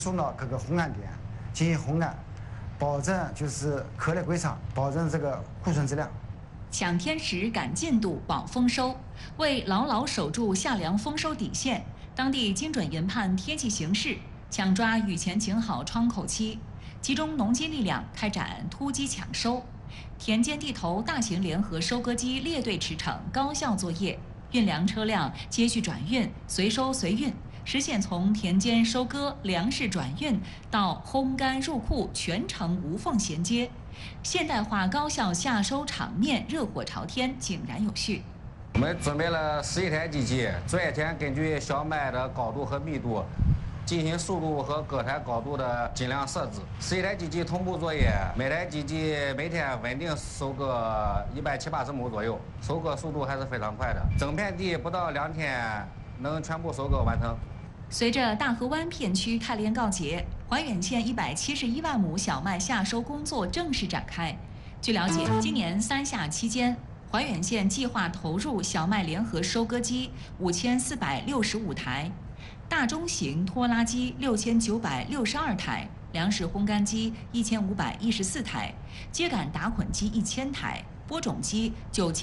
送到各个烘干点进行烘干，保证就是颗粒归仓，保证这个库存质量。 抢天时、赶进度、保丰收，为牢牢守住夏粮丰收底线，当地精准研判天气形势，抢抓雨前晴好窗口期，集中农机力量开展突击抢收。田间地头大型联合收割机列队驰骋，高效作业，运粮车辆接续转运，随收随运，实现从田间收割、粮食转运到烘干入库全程无缝衔接。现代化高效夏收场面热火朝天，井然有序。 我们准备了11台机器，专业天根据小麦的高度和密度，进行速度和各台高度的尽量设置。11台机器同步作业，每台机器每天稳定收割170-180亩左右，收割速度还是非常快的。整片地不到2天能全部收割完成。 随着大河湾片区开镰告捷，怀远县171万亩小麦夏收工作正式展开。据了解，今年3夏期间，怀远县计划投入小麦联合收割机5465台，大中型拖拉机6962台，粮食烘干机1514台，秸秆打捆机1000台，播种机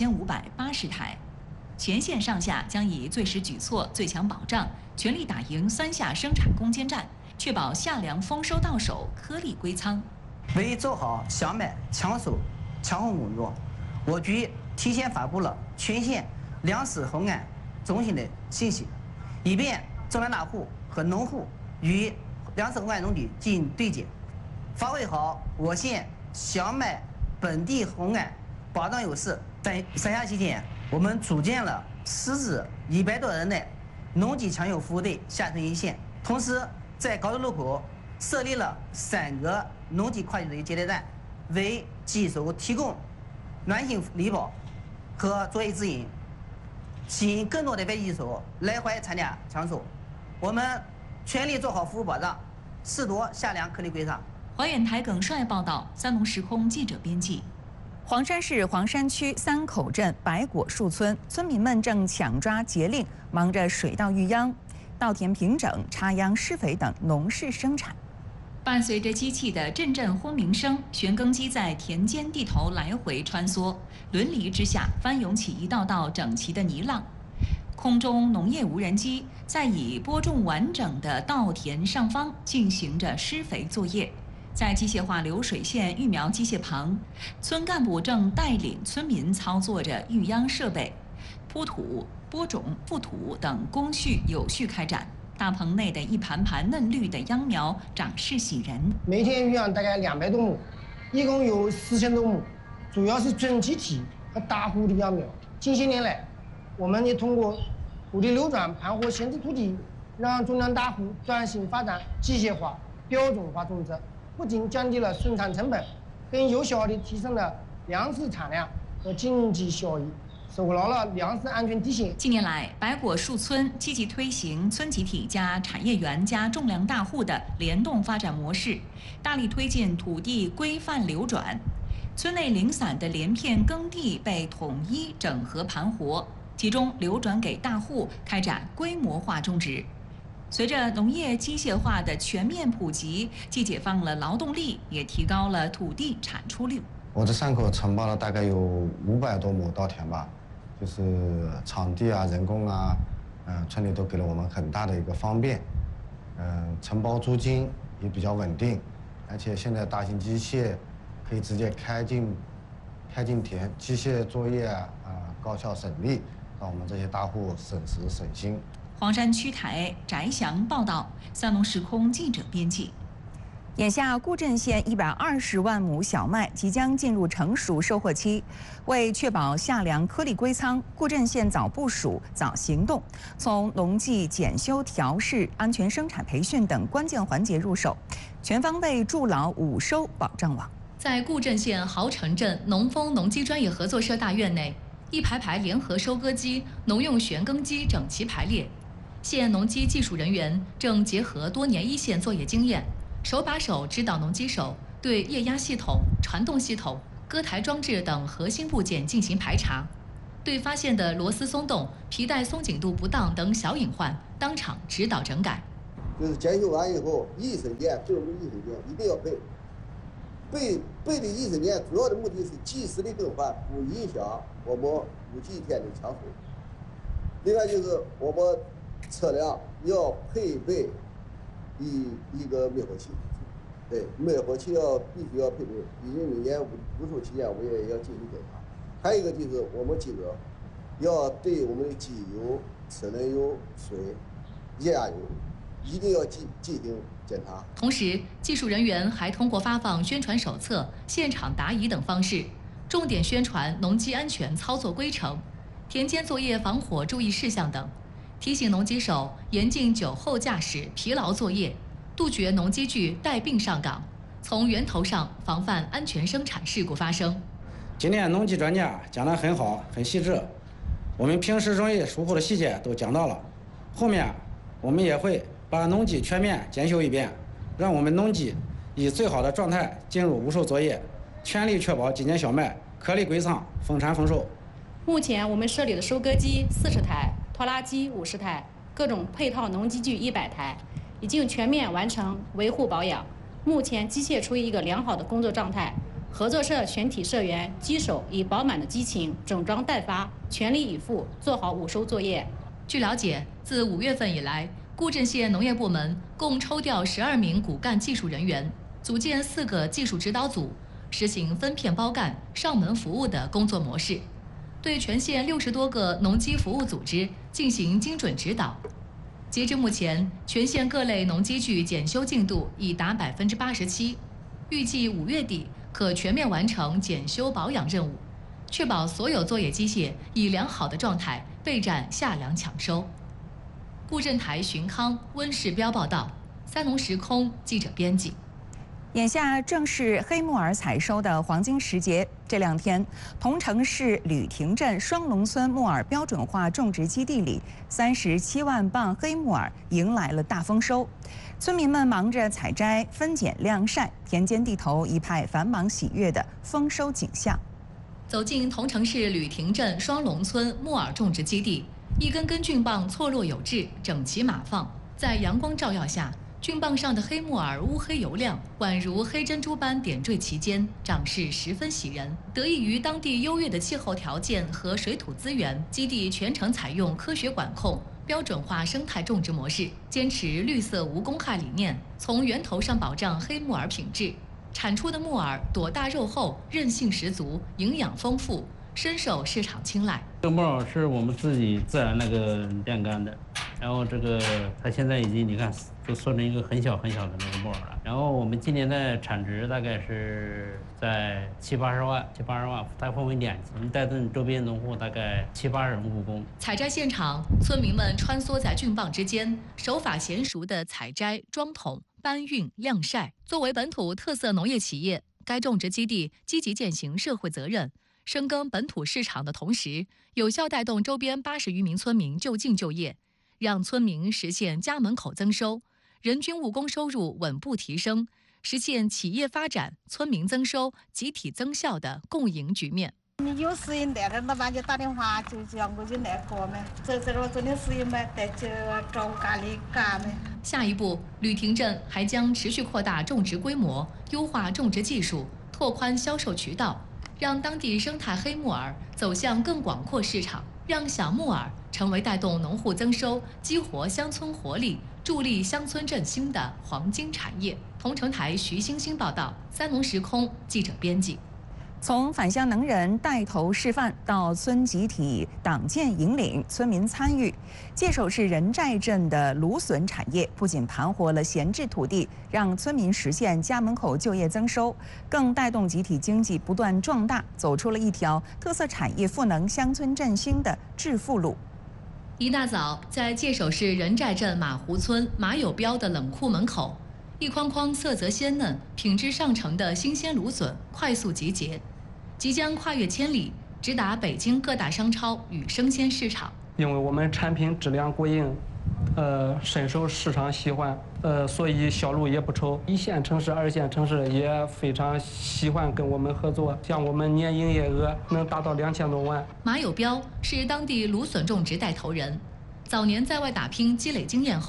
9580台。全县上下将以最实举措、最强保障，全力打赢3夏生产攻坚战，确保夏粮丰收到手，颗粒归仓。 为做好小麦抢收抢烘工作，我局提前发布了全县粮食烘干中心的信息，以便中粮大户和农户与粮食烘干农地进行对接，发挥好我县小麦本地烘干保障优势。在3夏期间，我们组建了10支100多人的农机抢修服务队下沉一线，同时在高速路口设立了3个农机跨境接待站，为机收提供暖心礼包和作业指引，吸引更多的外地机收来淮参加抢收。我们全力做好服务保障，拾掇夏粮颗粒归仓。 怀远台耿帅报道，三农时空记者编辑。黄山市黄山区3口镇白果树村村民们正抢抓节令，忙着水稻育秧、稻田平整、插秧施肥等农事生产。伴随着机器的阵阵轰鸣声，旋耕机在田间地头来回穿梭，轮犁之下翻涌起一道道整齐的泥浪。空中农业无人机在以播种完整的稻田上方进行着施肥作业。在机械化流水线育苗机械旁，村干部正带领村民操作着育秧设备，铺土、播种、覆土等工序有序开展。大棚内的一盘盘嫩绿的秧苗长势喜人。 每天育秧大概200多亩，一共有4000多亩，主要是准集体和大户的秧苗。近些年来，我们也通过土地流转、盘活闲置土地，让中粮大户转型发展机械化、标准化种植。不仅降低了生产成本，更有效地提升了粮食产量和经济效益，守牢了粮食安全底线。 近年来，白果树村积极推行村集体加产业园加种粮大户的联动发展模式，大力推进土地规范流转。村内零散的连片耕地被统一整合盘活，集中流转给大户开展规模化种植。随着农业机械化的全面普及，既解放了劳动力，也提高了土地产出率。 我这3口承包了大概有500多亩稻田吧，就是场地啊、人工啊，村里都给了我们很大的一个方便。承包租金也比较稳定，而且现在大型机械可以直接开进田，机械作业高效省力，让我们这些大户省时省心。 黄山区台翟翔报道，三农时空记者编辑。眼下，固镇县120万亩小麦即将进入成熟收获期，为确保夏粮颗粒归仓，固镇县早部署、早行动，从农技检修、调试、安全生产培训等关键环节入手，全方位筑牢5收保障网。 在固镇县豪城镇农丰农机专业合作社大院内，一排排联合收割机、农用旋耕机整齐排列。县农机技术人员正结合多年一线作业经验，手把手指导农机手对液压系统、传动系统、割台装置等核心部件进行排查，对发现的螺丝松动、皮带松紧度不当等小隐患，当场指导整改。 就是检修完以后，益生菌种植益生菌一定要备。备的益生菌主要的目的是及时的更换，不影响我们5季天的抢收。另外就是我们车辆要配备一个灭火器，对，灭火器必须要配备，毕竟每年五售期间我们也要进行检查。还有一个就是我们记者要对我们的机油、车轮油、水、液压油一定要进行检查。 同时，技术人员还通过发放宣传手册、现场答疑等方式，重点宣传农机安全操作规程、田间作业防火注意事项等，提醒农机手严禁酒后驾驶、疲劳作业，杜绝农机具带病上岗，从源头上防范安全生产事故发生。 今天农机专家讲得很好，很细致，我们平时容易疏忽的细节都讲到了。后面我们也会把农机全面检修一遍，让我们农机以最好的状态进入五售作业，全力确保今年小麦颗粒归仓，丰产丰收。 目前我们设立的收割机40台，拖拉机50台，各种配套农机具100台，已经全面完成维护保养。目前机械处于一个良好的工作状态，合作社全体社员机手以饱满的激情，整装待发，全力以赴做好五收作业。 据了解，自5月份以来，固镇县农业部门共抽调12名骨干技术人员，组建4个技术指导组，实行分片包干、上门服务的工作模式，对全县60多个农机服务组织进行精准指导。截至目前，全县各类农机具检修进度已达87%，预计5月底可全面完成检修保养任务，确保所有作业机械以良好的状态备战夏粮抢收。固镇台寻康、温世标报道，三农时空记者编辑。 眼下正是黑木耳采收的黄金时节，这2天，桐城市吕亭镇双龙村木耳标准化种植基地里，37万磅黑木耳迎来了大丰收。村民们忙着采摘、分拣、晾晒，田间地头一派繁忙喜悦的丰收景象。 走进桐城市吕亭镇双龙村木耳种植基地，一根根菌棒错落有致，整齐码放，在阳光照耀下，菌棒上的黑木耳乌黑油亮，宛如黑珍珠般点缀其间，长势十分喜人。得益于当地优越的气候条件和水土资源，基地全程采用科学管控、标准化生态种植模式，坚持绿色无公害理念，从源头上保障黑木耳品质。产出的木耳朵大肉厚，韧性十足，营养丰富，深受市场青睐。 这个木耳是我们自己自然那个晾干的，然后这个它现在已经你看就缩成一个很小很小的那个木耳了。然后我们今年的产值大概是在70-80万，它分为2级，我们带动周边农户大概70-80人务工。 采摘现场，村民们穿梭在菌棒之间，手法娴熟地采摘、装桶、搬运、晾晒。作为本土特色农业企业，该种植基地积极践行社会责任，深耕本土市场的同时，有效带动周边80余名村民就近就业，让村民实现家门口增收，人均务工收入稳步提升，实现企业发展、村民增收、集体增效的共赢局面。 你有事情来了，老板就打电话就叫我就来搞嘛。这我真的事情嘛，在这找咖喱干嘛。 下一步，吕亭镇还将持续扩大种植规模，优化种植技术，拓宽销售渠道，让当地生态黑木耳走向更广阔市场，让小木耳成为带动农户增收、激活乡村活力、助力乡村振兴的黄金产业。桐城台徐星星报道，三农时空记者编辑。 从返乡能人带头示范到村集体党建引领、村民参与，界首市仁寨镇的芦笋产业不仅盘活了闲置土地，让村民实现家门口就业增收，更带动集体经济不断壮大，走出了一条特色产业赋能乡村振兴的致富路。 一大早，在界首市仁寨镇马湖村马有标的冷库门口，一筐筐色泽鲜嫩、品质上乘的新鲜芦笋快速集结，即将跨越千里，直达北京各大商超与生鲜市场。 因为我们产品质量过硬，深受市场喜欢，所以销路也不愁。1线城市、2线城市也非常喜欢跟我们合作，像我们年营业额能达到2000多万。 马有标是当地芦笋种植带头人，早年在外打拼积累经验后，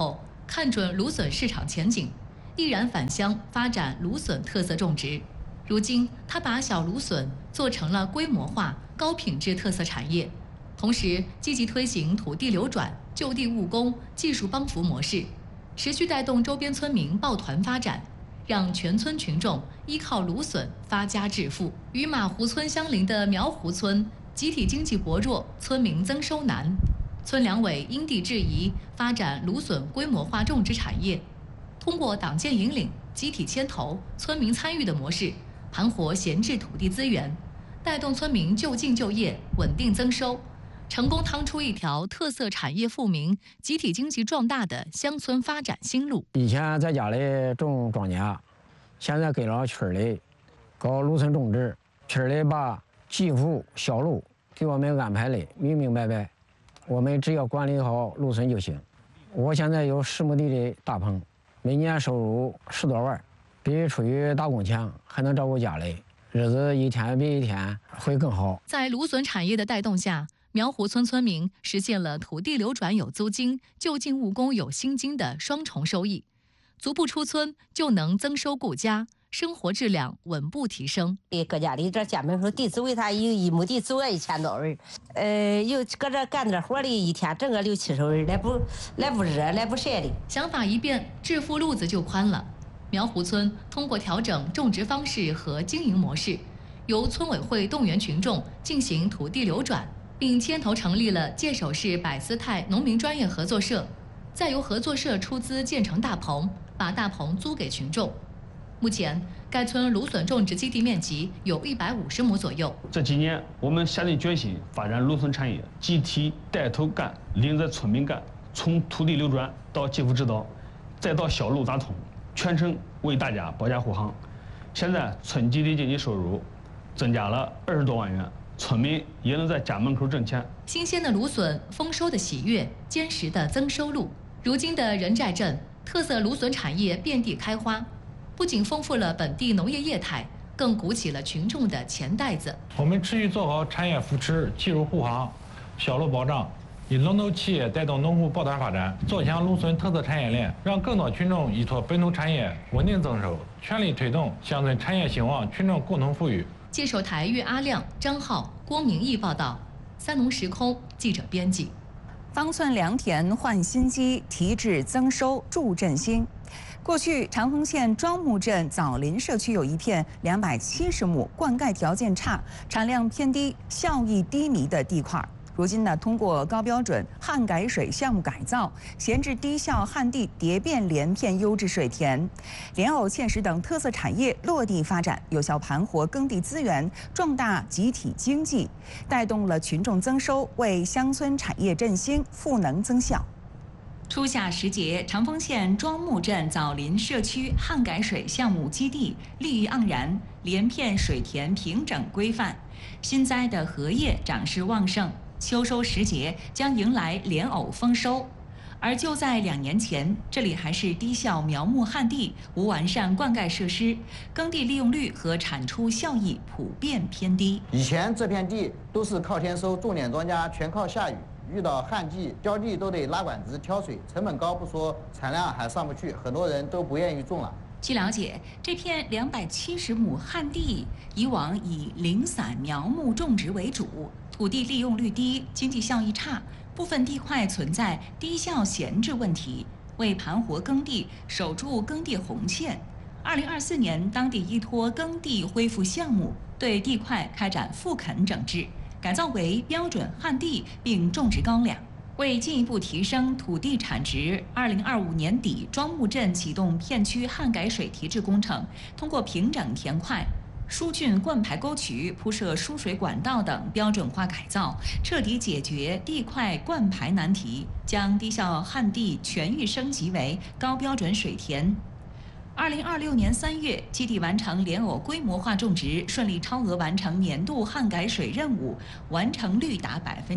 看准芦笋市场前景，毅然返乡发展芦笋特色种植。如今，他把小芦笋做成了规模化、高品质特色产业，同时积极推行土地流转、就地务工、技术帮扶模式，持续带动周边村民抱团发展，让全村群众依靠芦笋发家致富。与马湖村相邻的苗湖村，集体经济薄弱，村民增收难。村两委因地制宜发展芦笋规模化种植产业，通过党建引领、集体牵头、村民参与的模式，盘活闲置土地资源，带动村民就近就业、稳定增收，成功趟出一条特色产业富民、集体经济壮大的乡村发展新路。 以前在家里种庄稼，现在给了村里搞芦笋种植，村里把基辅销路给我们安排的明明白白，我们只要管理好芦笋就行。我现在有10亩地的大棚，每年收入10多万，比出去打工强，还能照顾家里，日子一天比一天会更好。 在芦笋产业的带动下，苗湖村村民实现了土地流转有租金、就近务工有薪金的双重收益，足不出村就能增收顾家，生活质量稳步提升。 搁家里这家门口地只为他有1亩地只我1000多文，又搁这干点活的，一天挣个60、70文，来不热来不晒的。 想法一变，致富路子就宽了。苗湖村通过调整种植方式和经营模式，由村委会动员群众进行土地流转，并牵头成立了界首市百思泰农民专业合作社，再由合作社出资建成大棚，把大棚租给群众。目前，该村芦笋种植基地面积有150亩左右。 这几年，我们下定决心发展芦笋产业，集体带头干，领着村民干，从土地流转到技术指导，再到销路打通，全程为大家保驾护航。现在村集体经济收入增加了20多万元，村民也能在家门口挣钱。 新鲜的芦笋，丰收的喜悦，坚实的增收路。如今的仁寨镇，特色芦笋产业遍地开花，不仅丰富了本地农业业态，更鼓起了群众的钱袋子。 我们持续做好产业扶持、技术护航、销路保障，以龙头企业带动农户抱团发展，做强芦笋特色产业链，让更多群众依托本土产业稳定增收，全力推动乡村产业兴旺，群众共同富裕。 界首台岳阿亮、张浩、郭明义报道，三农时空记者编辑。 方寸良田换新机，提质增收助振兴。过去长丰县庄木镇枣林社区有一片270亩灌溉条件差、产量偏低、效益低迷的地块。如今呢，通过高标准旱改水项目改造，闲置低效旱地蝶变连片优质水田，莲藕、芡实等特色产业落地发展，有效盘活耕地资源，壮大集体经济，带动了群众增收，为乡村产业振兴赋能增效。初夏时节，长丰县庄木镇枣林社区旱改水项目基地绿意盎然，连片水田平整规范，新栽的荷叶长势旺盛。秋收时节将迎来莲藕丰收，而就在2年前，这里还是低效苗木旱地，无完善灌溉设施，耕地利用率和产出效益普遍偏低。 以前这片地都是靠天收，重点庄稼全靠下雨，遇到旱季浇地都得拉管子挑水，成本高不说，产量还上不去，很多人都不愿意种了。 据了解，这片270亩旱地以往以零散苗木种植为主，土地利用率低，经济效益差，部分地块存在低效闲置问题。为盘活耕地，守住耕地红线，2024年，当地依托耕地恢复项目，对地块开展复垦整治，改造为标准旱地，并种植高粱。为进一步提升土地产值，2025年底，庄木镇启动片区旱改水提质工程，通过平整田块、疏浚灌排沟渠、铺设输水管道等标准化改造，彻底解决地块灌排难题，将低效旱地全域升级为高标准水田。2026年3月，基地完成莲藕规模化种植，顺利超额完成年度旱改水任务，完成率达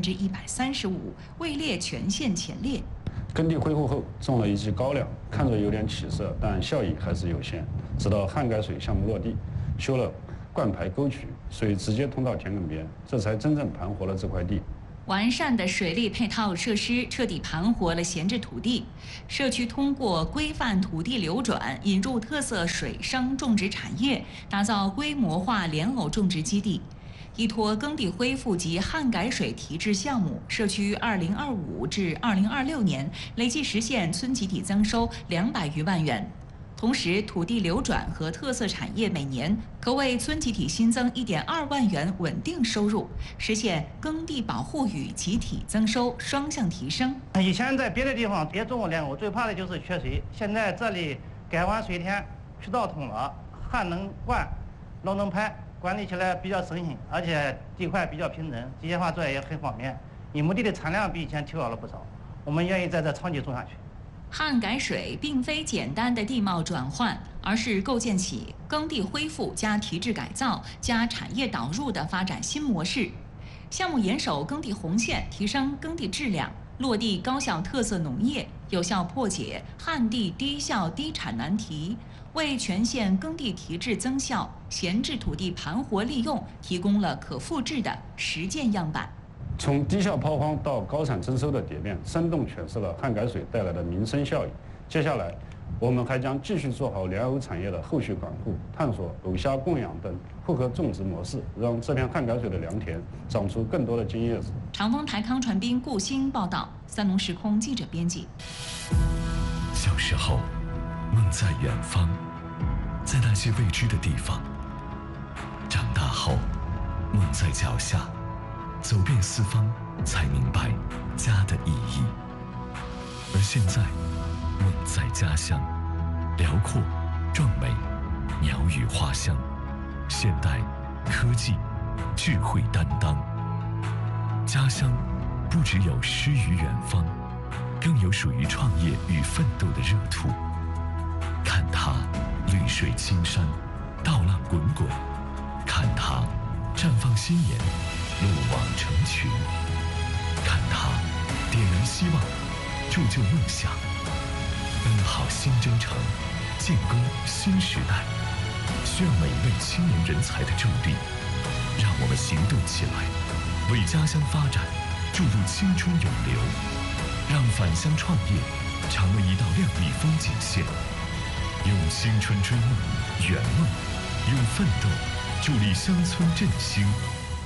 135%，位列全县前列。 耕地恢复后，种了一季高粱，看着有点起色，但效益还是有限。直到旱改水项目落地，修了灌排沟渠，水直接通到田埂边，这才真正盘活了这块地。 完善的水利配套设施彻底盘活了闲置土地，社区通过规范土地流转，引入特色水生种植产业，打造规模化莲藕种植基地。依托耕地恢复及旱改水提质项目，社区2025至2026年累计实现村集体增收200余万元。同时，土地流转和特色产业每年可为村集体新增1.2万元稳定收入，实现耕地保护与集体增收双向提升。 以前在别的地方也种过莲藕，最怕的就是缺水。现在这里改完水田，渠道通了，旱能灌，涝能排，管理起来比较省心，而且地块比较平整，机械化作业也很方便。1亩地的产量比以前提高了不少，我们愿意在这长期种下去。 旱改水并非简单的地貌转换，而是构建起耕地恢复加提质改造加产业导入的发展新模式。项目严守耕地红线，提升耕地质量，落地高效特色农业，有效破解旱地低效低产难题，为全县耕地提质增效、闲置土地盘活利用提供了可复制的实践样板。 从低效抛荒到高产增收的蝶变，生动诠释了旱改水带来的民生效益。接下来，我们还将继续做好莲藕产业的后续管护，探索藕虾供养等复合种植模式，让这片旱改水的良田长出更多的金叶子。 长丰台康传斌、顾鑫报道，三农时空记者编辑。 小时候，梦在远方，在那些未知的地方；长大后，梦在脚下。走遍四方，才明白家的意义。而现在，梦在家乡，辽阔、壮美，鸟语花香，现代、科技、智慧担当。家乡不只有诗与远方，更有属于创业与奋斗的热土。看它绿水青山，稻浪滚滚；看它绽放新颜，路网成群。看它点燃希望，铸就梦想，奔好新征程，建功新时代，需要每一位青年人才的助力。让我们行动起来，为家乡发展注入青春永流，让返乡创业成为一道亮丽风景线。用青春追梦圆梦，用奋斗助力乡村振兴。